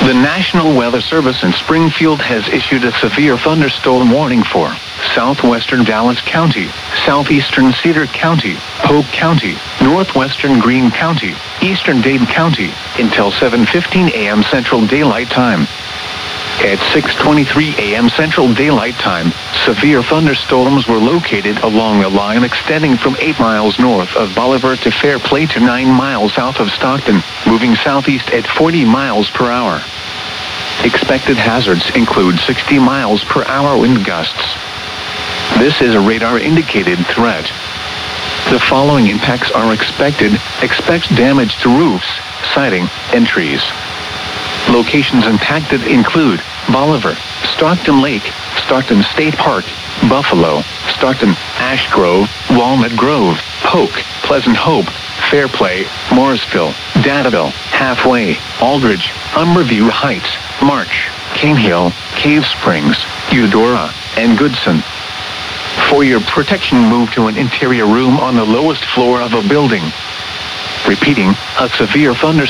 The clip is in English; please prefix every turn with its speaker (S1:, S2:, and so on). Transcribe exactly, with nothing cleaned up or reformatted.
S1: The National Weather Service in Springfield has issued a severe thunderstorm warning for southwestern Dallas County, southeastern Cedar County, Polk County, northwestern Greene County, eastern Dade County, until seven fifteen a.m. Central Daylight Time. At six twenty-three a.m. Central Daylight Time, severe thunderstorms were located along a line extending from eight miles north of Bolivar to Fairplay to nine miles south of Stockton, moving southeast at forty miles per hour. Expected hazards include sixty miles per hour wind gusts. This is a radar-indicated threat. The following impacts are expected. Expect damage to roofs, siding, and trees. Locations impacted include Bolivar, Stockton Lake, Stockton State Park, Buffalo, Stockton, Ash Grove, Walnut Grove, Polk, Pleasant Hope, Fairplay, Morrisville, Dadeville, Halfway, Aldridge, Umberview Heights, March, Cane Hill, Cave Springs, Eudora, and Goodson. For your protection, move to an interior room on the lowest floor of a building. Repeating, a severe thunderstorm